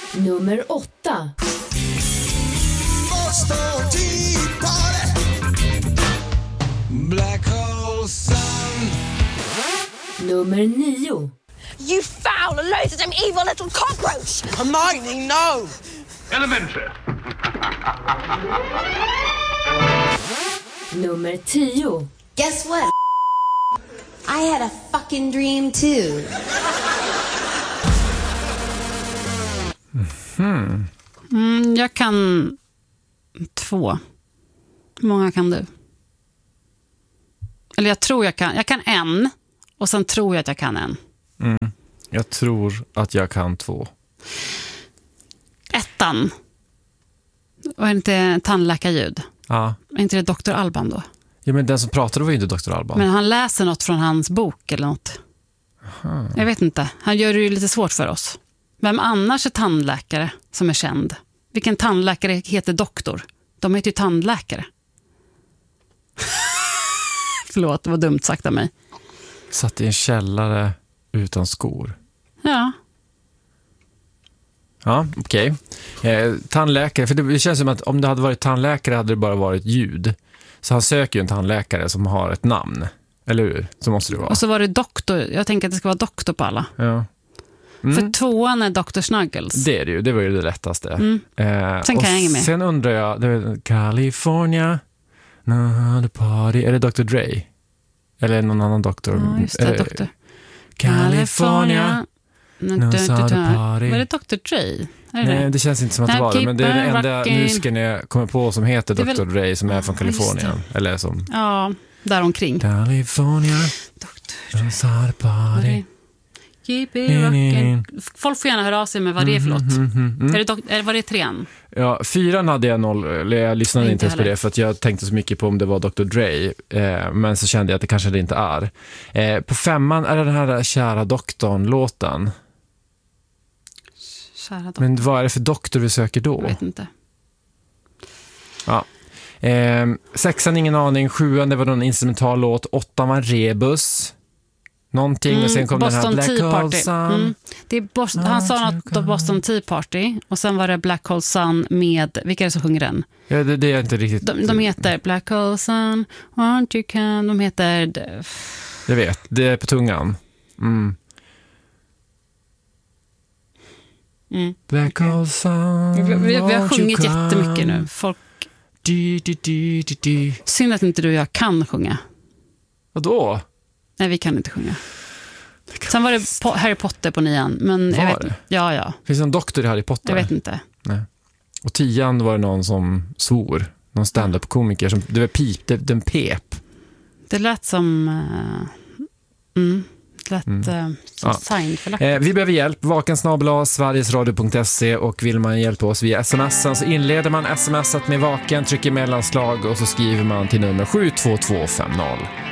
Nummer 8. Black hole sun. Nummer 9. You foul, loathsome, evil little cockroach! Hermione, no! Elementary. Nummer 10. Guess what? I had a fucking dream too. Jag kan 2. Hur många kan du? Eller jag tror jag kan 1. Och sen tror jag att jag kan 1. Jag tror att jag kan 2. 1. Och är det inte tandläkarljud? Ja. Är inte det Dr. Alban då? Ja, men den som pratade var ju inte Dr. Alban. Men han läser något från hans bok eller något. Aha. Jag vet inte. Han gör det ju lite svårt för oss. Vem annars är tandläkare som är känd? Vilken tandläkare heter doktor? De heter ju tandläkare. Förlåt, det var dumt sagt av mig. Satt i en källare utan skor. Ja. Ja, okej. Tandläkare, för det känns som att om det hade varit tandläkare hade det bara varit ljud. Så han söker ju en tandläkare som har ett namn. Eller hur? Så måste det vara. Och så var det doktor. Jag tänker att det ska vara doktor på alla. Ja. För 2 är Dr. Snuggles. Det är det ju, det var ju det lättaste. Sen kan jag hänga med. Sen undrar jag, det är California, the party. Är det Dr. Dre? Eller någon annan doktor? Ja, just det, doktor. California, Var det Dr. Dre? Nej, det känns inte som att det var det. Men det är den enda musiken jag kommer på som heter Det är Dr. väl- Dre som är från Kalifornien. Eller som Ja, däromkring. California, the party. Keep it rockin'. Folk får gärna höra av sig med vad det är för låt. Eller var det 3? Ja, 4 hade jag 0, eller jag lyssnade Inte inte ens på heller. det för att jag tänkte så mycket på om det var Dr. Dre, men så kände jag att det kanske det inte är. På 5 är det den här Kära doktorn-låten. Kära doktor. Men vad är det för doktor vi söker då? Jag vet inte. Ja. 6 ingen aning, 7 det var någon instrumental låt, 8 var Rebus. Någonting och sen kom den här Boston Black Tea Hole Party. Sun. Det är han sa något om Boston Tea Party. Och sen var det Black Hole Sun med, vilka är det som sjunger den? Ja, det är inte riktigt. De heter Black Hole Sun, Aren't You Can. De heter... Jag vet, det är på tungan. Black Hole Sun. Vi har sjungit jättemycket nu. Folk... Di. Synd att inte du och jag kan sjunga. Vadå? Nej, vi kan inte sjunga. Sen var det Harry Potter på 9. Men jag Var vet det? Ja. Finns det en doktor i Harry Potter? Jag vet inte. Nej. Och 10 var det någon som svor. Någon stand-up-komiker som, det var pip, den pep. Det lät som... som Seinfeld. Vi behöver hjälp. vaken@sverigesradio.se och vill man hjälpa oss via sms:en så inleder man sms:et med vaken, trycker mellanslag och så skriver man till nummer 72250.